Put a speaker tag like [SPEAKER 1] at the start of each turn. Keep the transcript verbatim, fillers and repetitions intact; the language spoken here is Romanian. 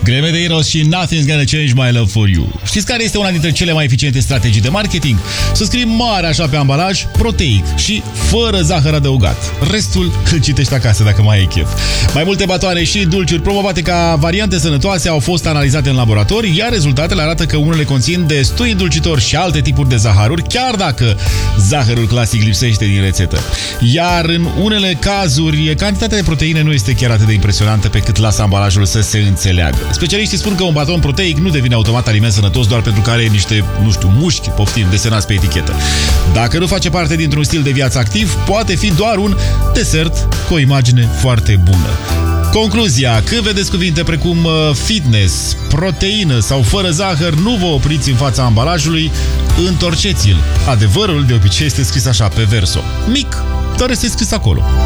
[SPEAKER 1] Gremedeiros și Nothing's Gonna Change My Love For You. Știți care este una dintre cele mai eficiente strategii de marketing? Să scrii mare așa pe ambalaj, proteic și fără zahăr adăugat. Restul îl citești acasă dacă mai ai chef. Mai multe batoane și dulciuri promovate ca variante sănătoase au fost analizate în laborator, iar rezultatele arată că unele conțin destui îndulcitori și alte tipuri de zaharuri, chiar dacă zahărul clasic lipsește din rețetă. Iar în unele cazuri, cantitatea de proteine nu este chiar atât de impresionantă pe cât lasă ambalajul să se înțeleagă. Specialiștii spun că un baton proteic nu devine automat aliment sănătos doar pentru că are niște, nu știu, mușchi, poftim, desenați pe etichetă. Dacă nu face parte dintr-un stil de viață activ, poate fi doar un desert cu o imagine foarte bună. Concluzia: când vedeți cuvinte precum fitness, proteină sau fără zahăr, nu vă opriți în fața ambalajului, întorceți-l. Adevărul de obicei este scris așa, pe verso. Mic, dar este scris acolo.